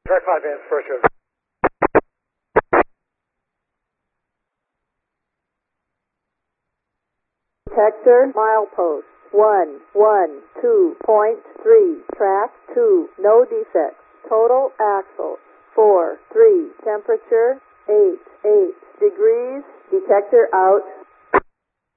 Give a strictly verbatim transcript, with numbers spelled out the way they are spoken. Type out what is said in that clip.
Track five in, first show. Detector milepost one one two point three. Track two. No defects. Total axle four three. Temperature eight eight degrees. Detector out.